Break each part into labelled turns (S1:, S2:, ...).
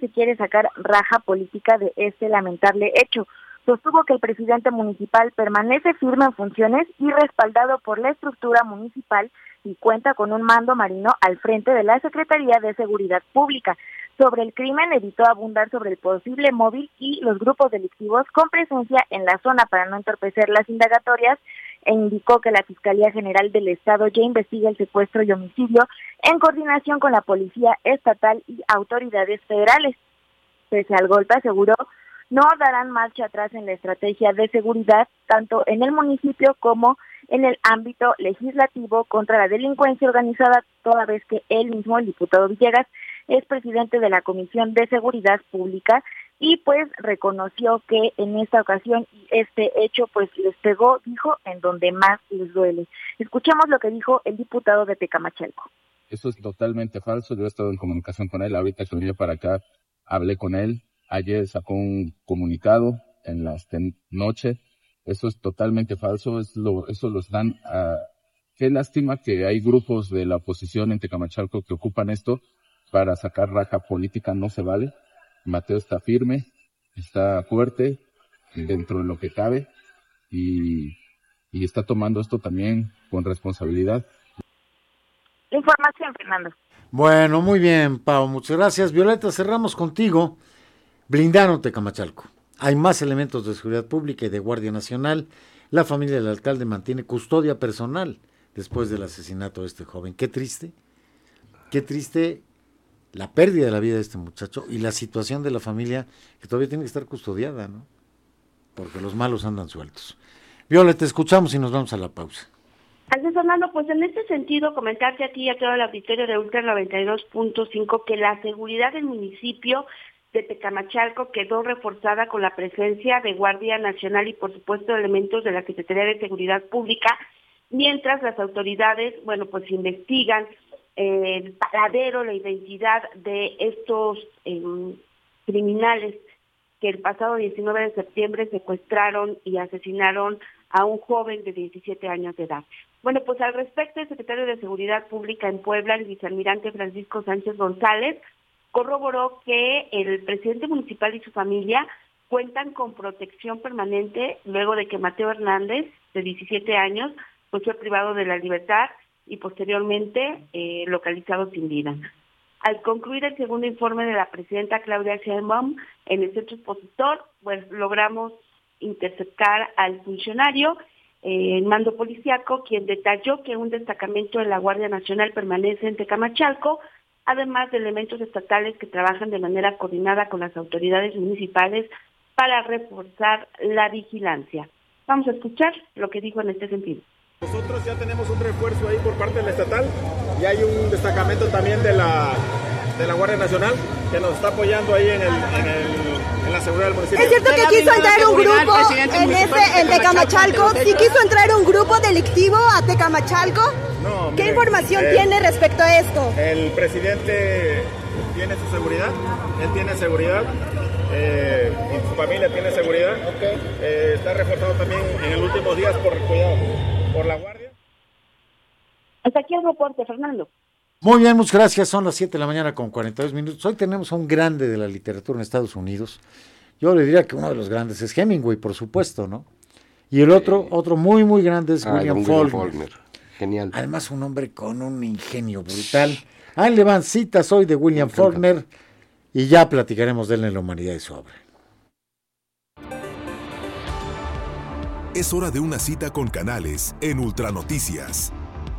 S1: se quiere sacar raja política de este lamentable hecho. Sostuvo que el presidente municipal permanece firme en funciones y respaldado por la estructura municipal y cuenta con un mando marino al frente de la Secretaría de Seguridad Pública. Sobre el crimen, evitó abundar sobre el posible móvil y los grupos delictivos con presencia en la zona para no entorpecer las indagatorias, e indicó que la Fiscalía General del Estado ya investiga el secuestro y homicidio en coordinación con la Policía Estatal y autoridades federales. Pese al golpe, aseguró, no darán marcha atrás en la estrategia de seguridad, tanto en el municipio como en el ámbito legislativo contra la delincuencia organizada, toda vez que él mismo, el diputado Villegas, es presidente de la Comisión de Seguridad Pública y pues reconoció que en esta ocasión este hecho pues les pegó, dijo, en donde más les duele. Escuchemos lo que dijo el diputado de Tecamachalco.
S2: Eso es totalmente falso, yo he estado en comunicación con él, ahorita que venía para acá hablé con él, ayer sacó un comunicado en la noche, eso es totalmente falso, eso los dan a... Qué lástima que hay grupos de la oposición en Tecamachalco que ocupan esto para sacar raja política, no se vale. Mateo está firme, está fuerte dentro de lo que cabe y está tomando esto también con responsabilidad.
S1: Información, Fernando.
S3: Bueno, muy bien, Pau, muchas gracias. Violeta, cerramos contigo. Blindaron Tecamachalco. Hay más elementos de seguridad pública y de Guardia Nacional. La familia del alcalde mantiene custodia personal después del asesinato de este joven. Qué triste la pérdida de la vida de este muchacho y la situación de la familia que todavía tiene que estar custodiada, ¿no? Porque los malos andan sueltos. Viola, te escuchamos y nos vamos a la pausa.
S4: Gracias, Fernando. Pues en este sentido, comentarte a ti y a todo el auditorio de Ultra 92.5 que la seguridad del municipio de Tecamachalco quedó reforzada con la presencia de Guardia Nacional y, por supuesto, elementos de la Secretaría de Seguridad Pública, mientras las autoridades, pues investigan el paradero, la identidad de estos criminales que el pasado 19 de septiembre secuestraron y asesinaron a un joven de 17 años de edad. Pues al respecto, el secretario de Seguridad Pública en Puebla, el vicealmirante Francisco Sánchez González, corroboró que el presidente municipal y su familia cuentan con protección permanente luego de que Mateo Hernández, de 17 años, fue privado de la libertad y posteriormente localizado sin vida. Al concluir el segundo informe de la presidenta Claudia Sheinbaum en el centro expositor, logramos interceptar al funcionario en mando policiaco, quien detalló que un destacamento de la Guardia Nacional permanece en Tecamachalco, además de elementos estatales que trabajan de manera coordinada con las autoridades municipales para reforzar la vigilancia. Vamos a escuchar lo que dijo en este sentido.
S5: Nosotros ya tenemos un refuerzo ahí por parte de la estatal y hay un destacamento también de la Guardia Nacional que nos está apoyando ahí en la seguridad del municipio.
S6: ¿Es cierto que quiso entrar un grupo en Tecamachalco? ¿Sí quiso entrar un grupo delictivo a Tecamachalco?
S5: No.
S6: ¿Qué información tiene respecto a esto?
S5: El presidente tiene su seguridad, él tiene seguridad. Y su familia tiene seguridad. Está reforzado también en los últimos días por la guardia.
S4: Hasta aquí el reporte, Fernando.
S3: Muy bien, muchas gracias. Son las 7 de la mañana con 42 minutos. Hoy tenemos a un grande de la literatura en Estados Unidos. Yo le diría que uno de los grandes es Hemingway, por supuesto, ¿no? Y el otro muy, muy grande es William Faulkner.
S7: Genial.
S3: Además, un hombre con un ingenio brutal. Ahí le van citas hoy de William Faulkner y ya platicaremos de él en La humanidad y su obra.
S8: Es hora de una cita con Canales en Ultranoticias.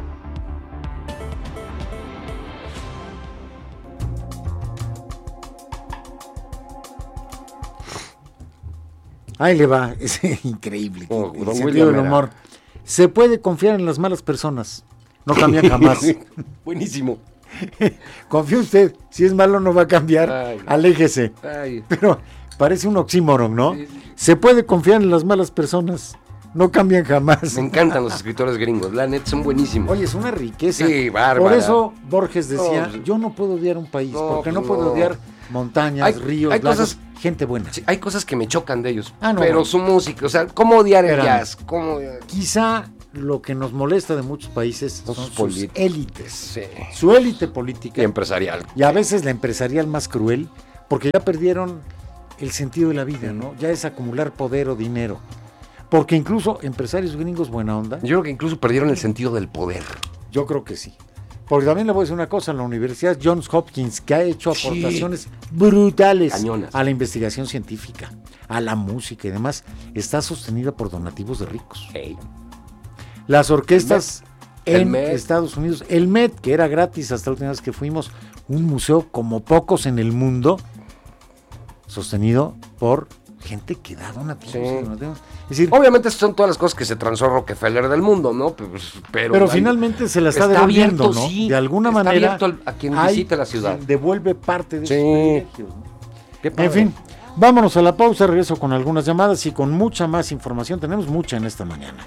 S3: Ahí le va, es increíble. El sentido del humor. Se puede confiar en las malas personas. No cambian jamás.
S7: Buenísimo.
S3: Confíe usted, si es malo no va a cambiar. Aléjese.
S7: Ay.
S3: Pero parece un oxímoron, ¿no?
S7: Sí.
S3: Se puede confiar en las malas personas. No cambian jamás.
S7: Me encantan los escritores gringos, la neta, son buenísimos.
S3: Oye, es una riqueza.
S7: Sí, bárbara.
S3: Por eso Borges decía, yo no puedo odiar un país, porque no puedo odiar montañas, ríos, lagos, gente buena.
S7: Sí, hay cosas que me chocan de ellos,
S3: no,
S7: pero su música, o sea, ¿cómo odiar el jazz?
S3: Quizá lo que nos molesta de muchos países son sus élites.
S7: Sí.
S3: Su élite política.
S7: Y empresarial.
S3: Y a veces la empresarial más cruel, porque ya perdieron el sentido de la vida, ¿no? Ya es acumular poder o dinero. Porque incluso empresarios gringos buena onda.
S7: Yo creo que incluso perdieron el sentido del poder.
S3: Yo creo que sí. Porque también le voy a decir una cosa, la Universidad Johns Hopkins, que ha hecho aportaciones brutales a la investigación científica, a la música y demás, está sostenida por donativos de ricos. Las orquestas en Estados Unidos, el Met, que era gratis hasta la última vez que fuimos, un museo como pocos en el mundo, sostenido por gente que da donativos. Es decir,
S7: obviamente son todas las cosas que se transó Rockefeller del mundo, ¿no?
S3: Pero finalmente se la está devolviendo,
S7: abierto,
S3: ¿no?
S7: Sí,
S3: de alguna
S7: está
S3: manera
S7: abierto a quien visite la ciudad.
S3: Devuelve parte de sus privilegios, ¿no? En fin, vámonos a la pausa, regreso con algunas llamadas y con mucha más información. Tenemos mucha en esta mañana.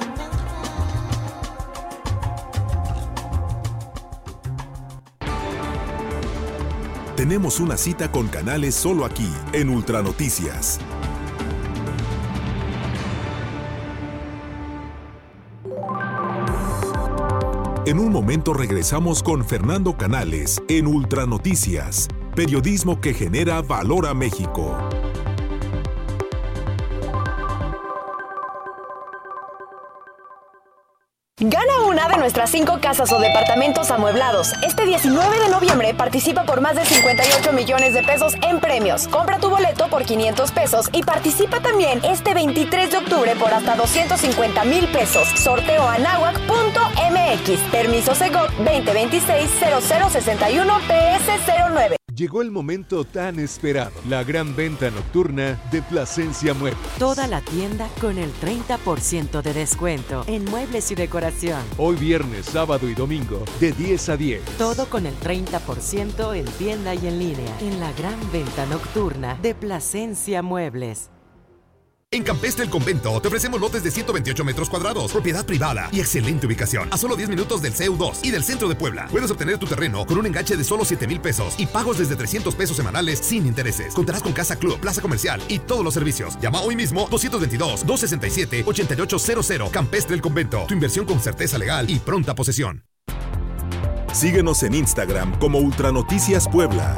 S8: Tenemos una cita con Canales solo aquí, en Ultranoticias. En un momento regresamos con Fernando Canales en Ultranoticias, periodismo que genera valor a México.
S9: Gana una de nuestras 5 casas o departamentos amueblados. Este 19 de noviembre participa por más de 58 millones de pesos en premios. Compra tu boleto por 500 pesos y participa también este 23 de octubre por hasta 250,000 pesos. Sorteo anahuac.mx. Permiso Segov 2026-0061-PS09.
S10: Llegó el momento tan esperado, la gran venta nocturna de Plasencia Muebles.
S11: Toda la tienda con el 30% de descuento en muebles y decoración.
S10: Hoy viernes, sábado y domingo, de 10 a 10.
S11: Todo con el 30% en tienda y en línea, en la gran venta nocturna de Plasencia Muebles.
S12: En Campestre El Convento te ofrecemos lotes de 128 metros cuadrados, propiedad privada y excelente ubicación, a solo 10 minutos del CEU2 y del centro de Puebla. Puedes obtener tu terreno con un enganche de solo 7,000 pesos y pagos desde 300 pesos semanales sin intereses. Contarás con casa club, plaza comercial y todos los servicios. Llama hoy mismo 222-267-8800. Campestre El Convento, tu inversión con certeza legal y pronta posesión.
S8: Síguenos en Instagram como Ultranoticias Puebla.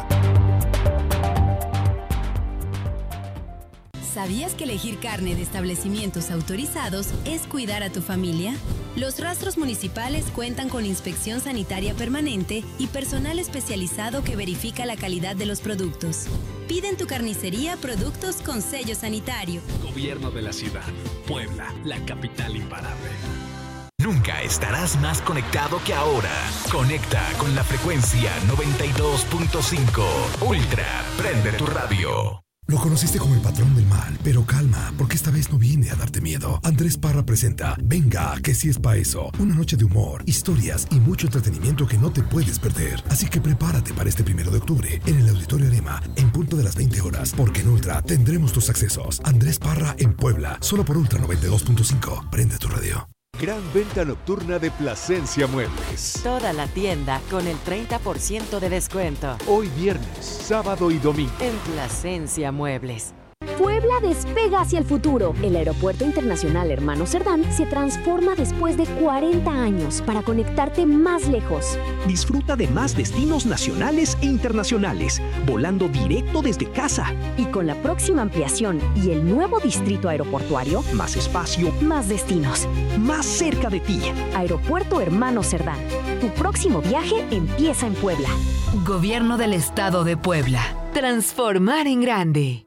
S13: ¿Sabías que elegir carne de establecimientos autorizados es cuidar a tu familia? Los rastros municipales cuentan con inspección sanitaria permanente y personal especializado que verifica la calidad de los productos. Pide en tu carnicería productos con sello sanitario.
S14: Gobierno de la ciudad. Puebla, la capital imparable.
S15: Nunca estarás más conectado que ahora. Conecta con la frecuencia 92.5. Ultra, prende tu radio.
S12: Lo conociste como el patrón del mal, pero calma, porque esta vez no viene a darte miedo. Andrés Parra presenta Venga, que sí es pa' eso. Una noche de humor, historias y mucho entretenimiento que no te puedes perder. Así que prepárate para este 1 de octubre en el Auditorio Arema, en punto de las 20 horas, porque en Ultra tendremos tus accesos. Andrés Parra en Puebla, solo por Ultra 92.5. Prende tu radio.
S10: Gran venta nocturna de Plasencia Muebles.
S11: Toda la tienda con el 30% de descuento.
S10: Hoy viernes, sábado y domingo.
S11: En Plasencia Muebles.
S16: Puebla despega hacia el futuro. El Aeropuerto Internacional Hermano Cerdán se transforma después de 40 años para conectarte más lejos.
S17: Disfruta de más destinos nacionales e internacionales, volando directo desde casa.
S16: Y con la próxima ampliación y el nuevo distrito aeroportuario,
S17: más espacio,
S16: más destinos,
S17: más cerca de ti.
S16: Aeropuerto Hermano Cerdán. Tu próximo viaje empieza en Puebla.
S18: Gobierno del Estado de Puebla. Transformar en grande.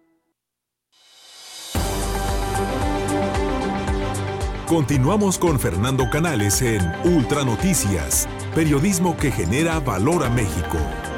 S8: Continuamos con Fernando Canales en Ultranoticias, periodismo que genera valor a México.